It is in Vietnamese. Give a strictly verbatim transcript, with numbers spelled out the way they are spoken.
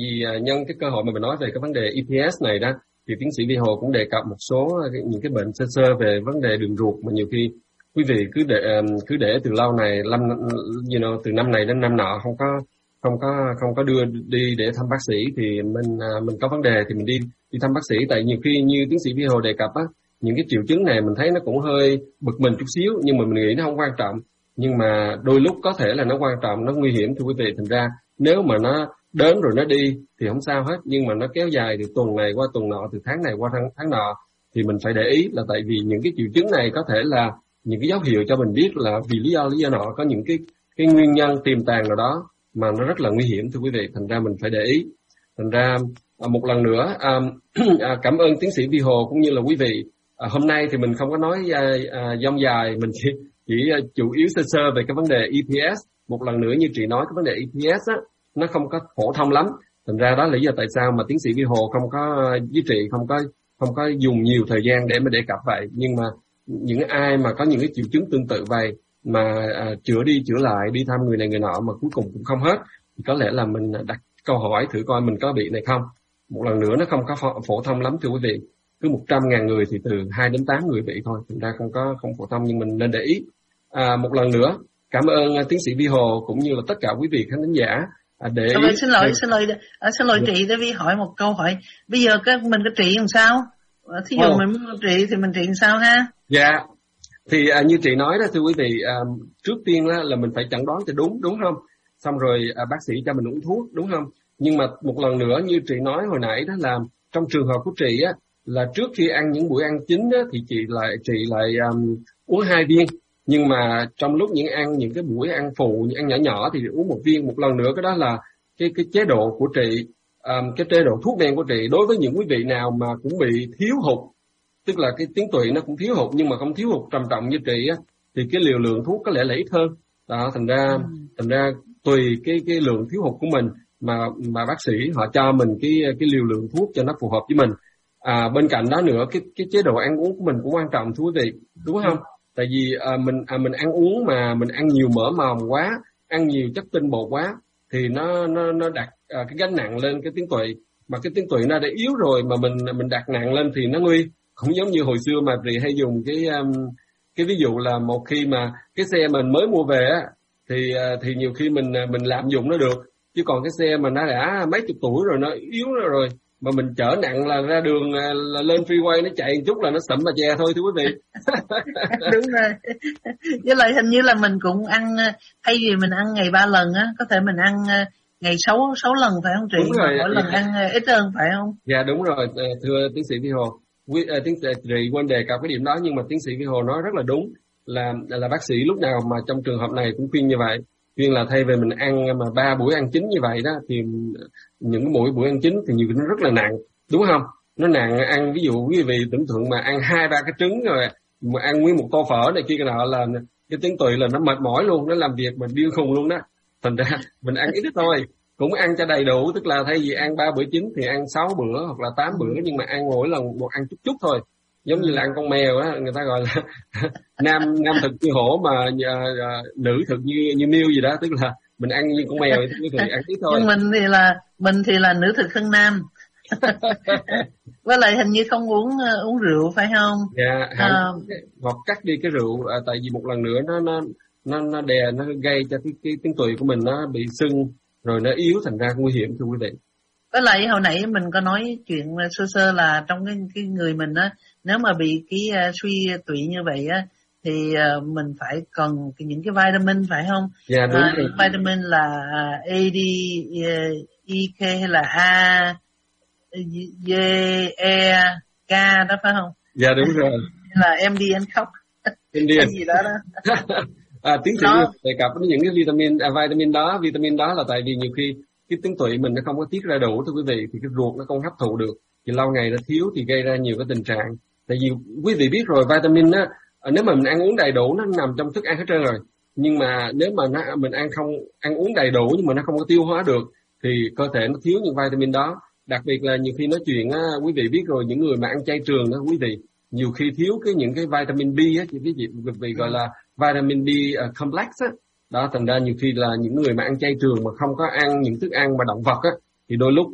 vì uh, nhân cái cơ hội mà mình nói về cái vấn đề E P S này đó, thì tiến sĩ Vi Hồ cũng đề cập một số những cái bệnh sơ sơ về vấn đề đường ruột mà nhiều khi quý vị cứ để cứ để từ lâu này, năm you know, từ năm này đến năm nọ không có không có không có đưa đi để thăm bác sĩ, thì mình mình có vấn đề thì mình đi đi thăm bác sĩ. Tại nhiều khi như tiến sĩ Vi Hồ đề cập á, những cái triệu chứng này mình thấy nó cũng hơi bực mình chút xíu, nhưng mà mình nghĩ nó không quan trọng, nhưng mà đôi lúc có thể là nó quan trọng, nó nguy hiểm thưa quý vị. Thành ra nếu mà nó đến rồi nó đi thì không sao hết, nhưng mà nó kéo dài từ tuần này qua tuần nọ, từ tháng này qua tháng, tháng nọ thì mình phải để ý, là tại vì những cái triệu chứng này có thể là những cái dấu hiệu cho mình biết là vì lý do lý do nọ có những cái cái nguyên nhân tiềm tàng nào đó mà nó rất là nguy hiểm thưa quý vị. Thành ra mình phải để ý. Thành ra một lần nữa cảm ơn tiến sĩ Vi Hồ cũng như là quý vị. Hôm nay thì mình không có nói dông dài, mình chỉ chỉ chủ yếu sơ sơ về cái vấn đề E P S. Một lần nữa như chị nói, cái vấn đề E P S á, nó không có phổ thông lắm. Thành ra đó là lý do tại sao mà tiến sĩ Vi Hồ không có với chị không có không có dùng nhiều thời gian để mà đề cập vậy. Nhưng mà những ai mà có những cái triệu chứng tương tự vậy mà à, chữa đi chữa lại, đi thăm người này người nọ mà cuối cùng cũng không hết, thì có lẽ là mình đặt câu hỏi thử coi mình có bị này không. Một lần nữa nó không có phổ, phổ thông lắm thưa quý vị. Cứ một trăm ngàn người thì từ hai đến tám người bị thôi. Thành ra không có không phổ thông, nhưng mình nên để ý. À, một lần nữa cảm ơn uh, tiến sĩ Vi Hồ cũng như là tất cả quý vị khán thính giả. À, để Rồi, xin lỗi xin lỗi à, xin lỗi chị, để Vi hỏi một câu hỏi. Bây giờ cái mình có trị làm sao? Thí dụ oh. mình muốn trị thì mình trị làm sao ha? Dạ, thì à, như chị nói đó thưa quý vị, à, trước tiên là, là mình phải chẩn đoán cho đúng, đúng không? Xong rồi à, bác sĩ cho mình uống thuốc, đúng không? Nhưng mà một lần nữa như chị nói hồi nãy đó, là trong trường hợp của chị á, là trước khi ăn những buổi ăn chính á, thì chị lại chị lại um, uống hai viên. Nhưng mà trong lúc những ăn những cái buổi ăn phụ, những ăn nhỏ nhỏ thì uống một viên. Một lần nữa cái đó là cái cái chế độ của chị, um, cái chế độ thuốc men của chị. Đối với những quý vị nào mà cũng bị thiếu hụt, tức là cái tuyến tụy nó cũng thiếu hụt nhưng mà không thiếu hụt trầm trọng như chị á, thì cái liều lượng thuốc có lẽ là ít hơn. Đó, thành ra ừ. thành ra tùy cái cái lượng thiếu hụt của mình mà mà bác sĩ họ cho mình cái cái liều lượng thuốc cho nó phù hợp với mình. À, bên cạnh đó nữa, cái cái chế độ ăn uống của mình cũng quan trọng thưa quý vị, đúng không? Ừ. Tại vì à, mình à, mình ăn uống mà mình ăn nhiều mỡ màu quá, ăn nhiều chất tinh bột quá thì nó nó nó đặt à, cái gánh nặng lên cái tuyến tụy, mà cái tuyến tụy nó đã yếu rồi mà mình mình đặt nặng lên thì nó nguy. Cũng giống như hồi xưa mà chị hay dùng cái um, cái ví dụ là một khi mà cái xe mình mới mua về á thì uh, thì nhiều khi mình mình lạm dụng nó được, chứ còn cái xe mà nó đã mấy chục tuổi rồi, nó yếu rồi, rồi mà mình chở nặng là ra đường là lên freeway nó chạy một chút là nó sẫm bà chè thôi thưa quý vị. Đúng rồi. Với lại hình như là mình cũng ăn, thay vì mình ăn ngày ba lần á, có thể mình ăn ngày sáu sáu lần phải không chị? Đúng rồi. Mỗi lần ăn ít hơn phải không? Dạ đúng rồi, thưa tiến sĩ Vi Hồ. Quý, uh, tiến sĩ chị quên đề cập cái điểm đó, nhưng mà tiến sĩ Vi Hồ nói rất là đúng, là là bác sĩ lúc nào mà trong trường hợp này cũng khuyên như vậy, khuyên là thay vì mình ăn mà ba buổi ăn chính như vậy đó, thì những cái mỗi buổi ăn chính thì nhiều nó rất là nặng, đúng không? Nó nặng. Ăn ví dụ quý vị tưởng tượng mà ăn hai ba cái trứng rồi mà ăn nguyên một tô phở này kia cái nọ là cái tuyến tụy là nó mệt mỏi luôn, nó làm việc mình điên khùng luôn đó. Thành ra mình ăn ít thôi, cũng ăn cho đầy đủ, tức là thay vì ăn ba bữa chính thì ăn sáu bữa hoặc là tám bữa, nhưng mà ăn mỗi lần một ăn chút chút thôi, giống như là ăn con mèo á, người ta gọi là nam nam thực như hổ mà uh, nữ thực như như miêu gì đó, tức là mình ăn như con mèo thì ăn ít thôi. Nhưng mình thì là mình thì là nữ thực hơn nam. Với lại hình như không uống uh, uống rượu phải không? Dạ, à, hoặc cắt đi cái rượu, à, tại vì một lần nữa nó nó nó nó đè, nó gây cho cái cái tuyến tụy của mình nó bị sưng rồi nó yếu, thành ra nguy hiểm thưa quý vị. Với lại hồi nãy mình có nói chuyện sơ sơ là trong cái cái người mình á, nếu mà bị cái uh, suy tụy như vậy á thì uh, mình phải cần những cái vitamin phải không? Dạ đúng uh, rồi. Vitamin là uh, A, D, uh, E, K hay là A, D, E, K đó phải không? Dạ đúng rồi. Là M D and Cup. M D cái gì đó đó. À, tiến sĩ đề cập đến những cái vitamin, à, vitamin đó, vitamin đó là tại vì nhiều khi cái tuyến tụy mình nó không có tiết ra đủ thưa quý vị, thì cái ruột nó không hấp thụ được, thì lâu ngày nó thiếu thì gây ra nhiều cái tình trạng. Tại vì quý vị biết rồi, vitamin á, nếu mà mình ăn uống đầy đủ nó nằm trong thức ăn hết trơn rồi, nhưng mà nếu mà nó, mình ăn không ăn uống đầy đủ nhưng mà nó không có tiêu hóa được thì cơ thể nó thiếu những vitamin đó. Đặc biệt là nhiều khi nói chuyện á, quý vị biết rồi, những người mà ăn chay trường á quý vị, nhiều khi thiếu cái những cái vitamin B á, cái gì quý vị gọi là vitamin B uh, complex á. Đó, thành ra nhiều khi là những người mà ăn chay trường mà không có ăn những thức ăn mà động vật á, thì đôi lúc